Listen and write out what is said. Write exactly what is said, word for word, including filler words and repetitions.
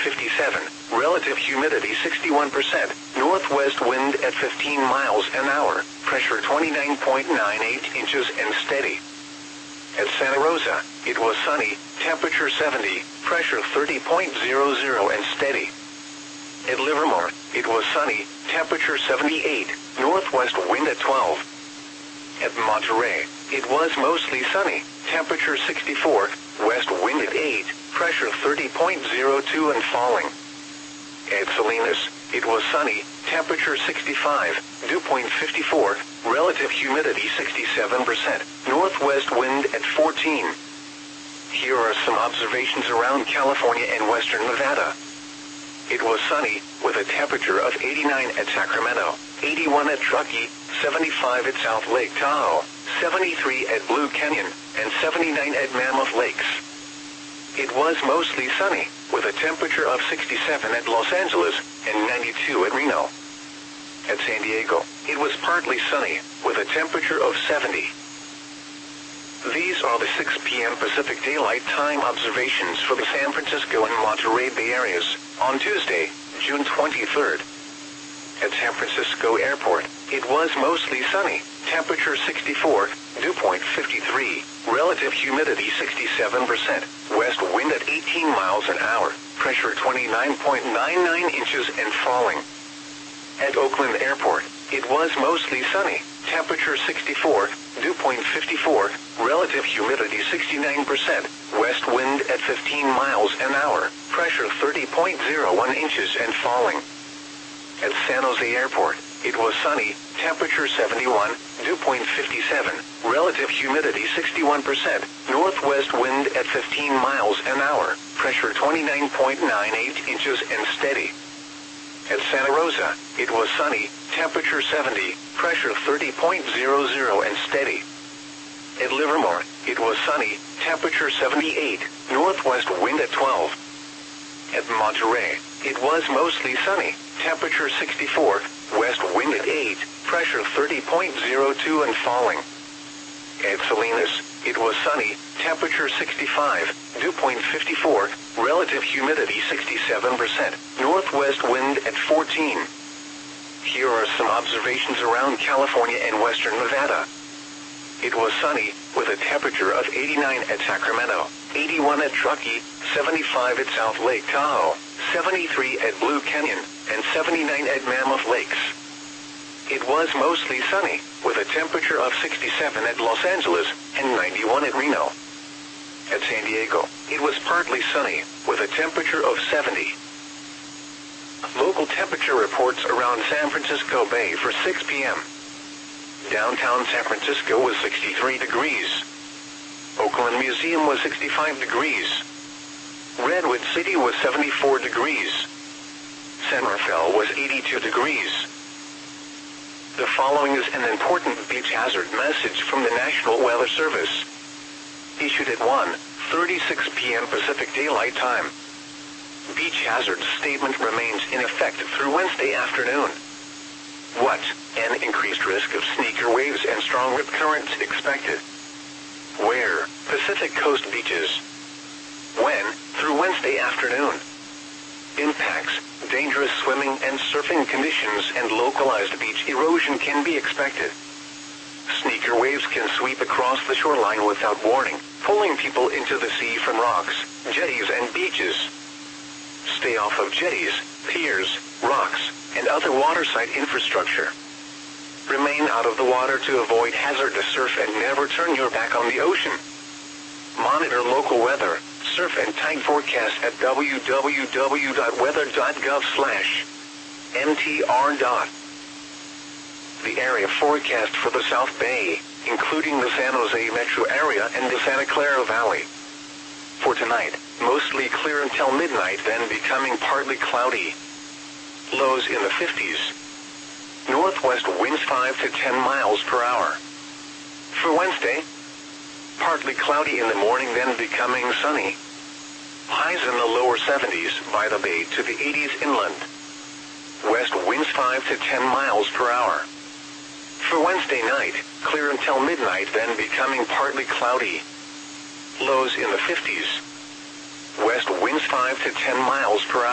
fifty-seven, relative humidity sixty-one percent, northwest wind at fifteen miles an hour, pressure twenty-nine point nine eight inches and steady. At Santa Rosa, it was sunny, temperature seventy, pressure thirty point zero zero and steady. At Livermore, it was sunny, temperature seventy-eight, northwest wind at twelve. At Monterey, it was mostly sunny, temperature sixty-four, west wind at eight, pressure thirty point zero two and falling. At Salinas, it was sunny, temperature sixty-five, dew point fifty-four, relative humidity sixty-seven percent, northwest wind at fourteen. Here are some observations around California and western Nevada. It was sunny, with a temperature of eighty-nine at Sacramento, eighty-one at Truckee, seventy-five at South Lake Tahoe, seventy-three at Blue Canyon, and seventy-nine at Mammoth Lakes. It was mostly sunny, with a temperature of sixty-seven at Los Angeles and ninety-two at Reno. At San Diego, it was partly sunny, with a temperature of seventy. These are the six p m Pacific Daylight Time observations for the San Francisco and Monterey Bay areas on Tuesday, June twenty-third. At San Francisco Airport, it was mostly sunny, temperature sixty-four, dew point fifty-three, relative humidity sixty-seven percent, west wind at eighteen miles an hour, pressure twenty-nine point nine nine inches and falling. At Oakland Airport, it was mostly sunny, temperature sixty-four, dew point fifty-four, relative humidity sixty-nine percent, west wind at fifteen miles an hour, pressure thirty point zero one inches and falling. At San Jose Airport, it was sunny, temperature seventy-one, dew point fifty-seven, relative humidity sixty-one percent, northwest wind at fifteen miles an hour, pressure twenty-nine point nine eight inches and steady. At Santa Rosa, it was sunny, temperature seventy, pressure thirty point zero zero and steady. At Livermore, it was sunny, temperature seventy-eight, northwest wind at twelve. At Monterey, it was mostly sunny, temperature sixty-four, west wind at eight, pressure thirty point zero two and falling. At Salinas, it was sunny, temperature sixty-five, dew point fifty-four, relative humidity sixty-seven percent, northwest wind at fourteen. Here are some observations around California and western Nevada. It was sunny, with a temperature of eighty-nine at Sacramento, eighty-one at Truckee, seventy-five at South Lake Tahoe, seventy-three at Blue Canyon, and seventy-nine at Mammoth Lakes. It was mostly sunny, with a temperature of sixty-seven at Los Angeles and ninety-one at Reno. At San Diego, it was partly sunny, with a temperature of seventy. Local temperature reports around San Francisco Bay for six p m Downtown San Francisco was sixty-three degrees. Oakland Museum was sixty-five degrees. Redwood City was seventy-four degrees. San Rafael was eighty-two degrees. The following is an important beach hazard message from the National Weather Service. Issued at one thirty-six p m Pacific Daylight Time. Beach hazard statement remains in effect through Wednesday afternoon. What? An increased risk of sneaker waves and strong rip currents expected. Where? Pacific Coast beaches. When? Through Wednesday afternoon. Impacts, dangerous swimming and surfing conditions and localized beach erosion can be expected. Sneaker waves can sweep across the shoreline without warning, pulling people into the sea from rocks, jetties and beaches. Stay off of jetties, piers, rocks, and other waterside infrastructure. Remain out of the water to avoid hazardous surf and never turn your back on the ocean. Monitor local weather, surf and tide forecast at w w w dot weather dot gov slash m t r. The area forecast for the South Bay, including the San Jose metro area and the Santa Clara Valley. For tonight, mostly clear until midnight, then becoming partly cloudy. Lows in the fifties. Northwest winds five to ten miles per hour. For Wednesday, partly cloudy in the morning, then becoming sunny. Highs in the lower seventies by the bay to the eighties inland. West winds five to ten miles per hour. For Wednesday night, clear until midnight, then becoming partly cloudy. Lows in the fifties. West winds five to ten miles per hour.